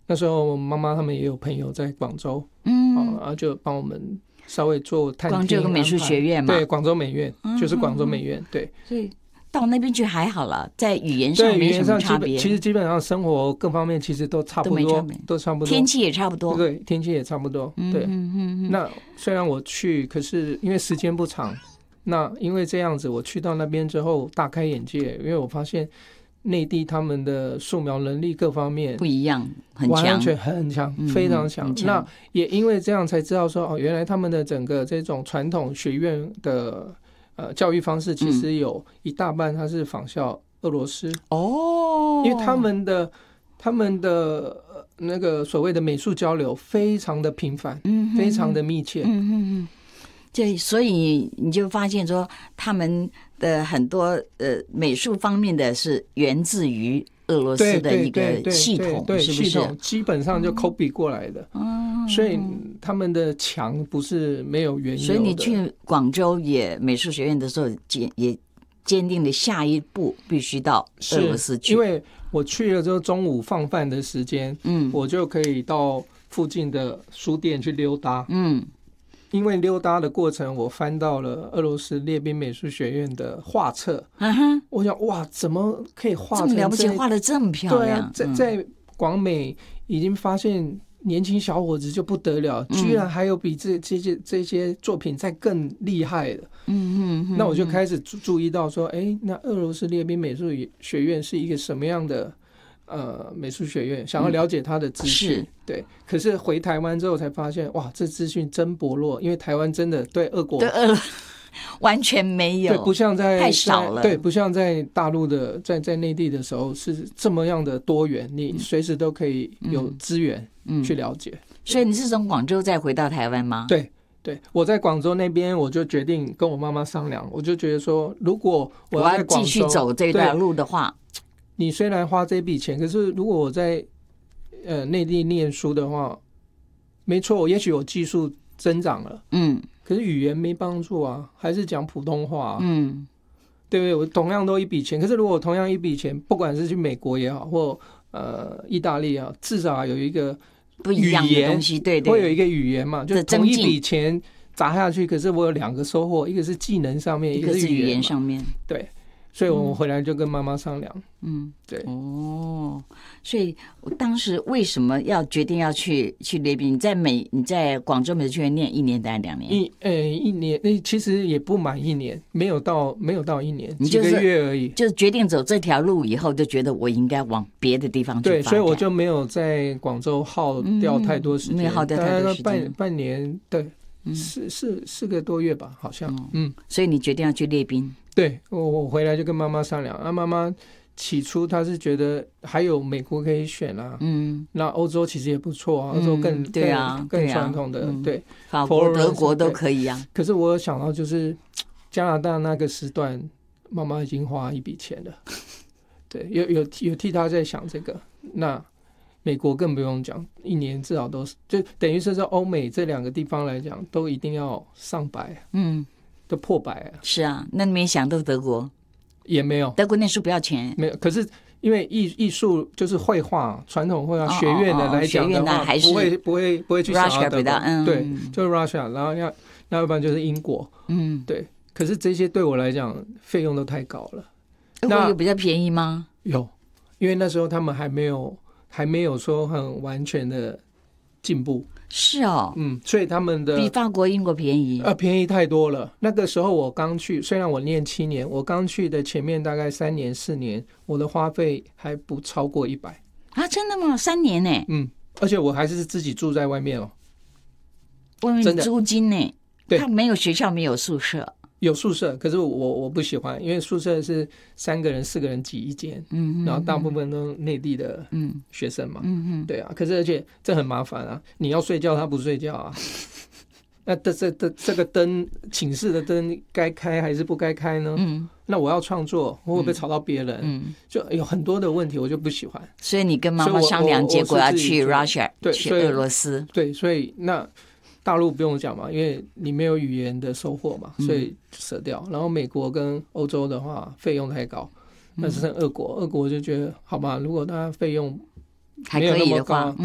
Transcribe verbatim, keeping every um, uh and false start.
那时候妈妈他们也有朋友在广州，嗯，哦、然后就帮我们稍微做探听。 广州有个美术学院嘛， 对，广州美院、嗯、就是广州美院，对， 所以到那边去还好了，在语言上没什么差别。 其实基本上生活各方面其实都差不多，都没差别，都差不多， 天气也差不多， 对，天气也差不多，对。嗯嗯嗯、那虽然我去，可是因为时间不长，那因为这样子，我去到那边之后大开眼界，因为我发现内地他们的素描能力各方面不一样，很强， 完全很强，非常强。那也因为这样才知道说，哦，原来他们的整个这种传统学院的。呃，教育方式其实有一大半它是仿效俄罗斯哦，因为他们的他们的那个所谓的美术交流非常的频繁，嗯，非常的密切，嗯嗯嗯， 对，所以你就发现说，他们的很多呃美术方面的是源自于俄罗斯的一个系统， 对， 是不是？ 系统基本上就 copy 过来的，嗯，所以他们的强不是没有缘由的。 所以你去广州也美术学院的时候，也坚定了下一步必须到俄罗斯去， 因为我去了之后，中午放饭的时间，嗯，我就可以到附近的书店去溜达，嗯。因为溜达的过程，我翻到了俄罗斯列宾美术学院的画册，嗯哼，我想哇，怎么可以画成这么了不起，画得这么漂亮？ 对啊，在在广美已经发现年轻小伙子就不得了，嗯、居然还有比这这些这些作品再更厉害的。嗯嗯，那我就开始注意到说，哎，那俄罗斯列宾美术学院是一个什么样的？呃，美术学院想要了解他的资讯、嗯，对。可是回台湾之后才发现，哇，这资讯真薄弱，因为台湾真的对俄国对俄完全没有， 对，不像在太少了， 对，不像在大陆的，在在内地的时候是这么样的多元，你随时都可以有资源去了解。嗯嗯、 所以你是从广州再回到台湾吗？ 对。对，我在广州那边，我就决定跟我妈妈商量，我就觉得说，如果我要继续走这段路的话。 你虽然花这笔钱，可是如果我在呃内地念书的话，没错，也许我技术增长了，嗯，可是语言没帮助啊，还是讲普通话、啊，嗯，对不对？我同样都一笔钱，可是如果同样一笔钱，不管是去美国也好，或呃意大利啊，至少有一个不一样的东西，对对， 会有一个语言嘛，就同一笔钱砸下去，可是我有两个收获，一个是技能上面， 一个是语言上面， 对。所以我回来就跟妈妈商量，嗯，对， 哦，所以我当时为什么要决定要去去列宾？你在美你在广州美术学院念一年还是两年？ 一呃一年，其实也不满一年，没有到没有到一年，几个月而已。 就是决定走这条路以后，就觉得我应该往别的地方去发展。 对，所以我就没有在广州耗掉太多时间， 嗯、没有耗掉太多时间， 半半年，对，四四四个多月吧，好像，嗯， 嗯所以你决定要去列宾。 对，我我回来就跟妈妈商量，啊，妈妈起初她是觉得还有美国可以选啊，嗯，那欧洲其实也不错啊，欧洲更、嗯、 对啊更传统的，对,、啊嗯、对， 法国、德国都可以啊。 可是我有想到就是加拿大那个时段，妈妈已经花一笔钱了，对，有有有替她在想这个，那美国更不用讲，一年至少都是就等于是在欧美这两个地方来讲，都一定要上百，嗯。都破百啊！ 是啊，那你没想到德国也没有， 德国念书不要钱， 没有。可是因为艺艺术就是绘画，传统绘画学院的来讲的话， 还是不会不会不会去想到德国， 嗯、 对，就是 Russia， 然后要那要不然就是英国，嗯，对。可是这些对我来讲费用都太高了。 那有比较便宜吗？ 有，因为那时候他们还没有还没有说很完全的进步。 是哦， 嗯，所以他们的比法国、英国便宜， 呃，便宜太多了。那个时候我刚去，虽然我念七年，我刚去的前面大概三年、四年，我的花费还不超过一百啊！真的吗？三年呢？ 嗯，而且我还是自己住在外面哦， 外面租金呢？对，他没有学校，没有宿舍。 有宿舍，可是我我不喜欢，因为宿舍是三个人、四个人挤一间，嗯，然后大部分都内地的学生嘛，嗯嗯，对啊，可是而且这很麻烦啊，你要睡觉他不睡觉啊，那这这这这个灯，寝室的灯该开还是不该开呢？嗯，那我要创作，我会不会吵到别人？嗯，就有很多的问题，我就不喜欢。 所以你跟妈妈商量，结果要去 Russia， 对， 去俄罗斯， 对，所以那。大陆不用讲嘛，因为你没有语言的收获嘛，所以舍掉。然后美国跟欧洲的话，费用太高，那只剩俄国。俄国就觉得好吧，如果它费用没有那么高，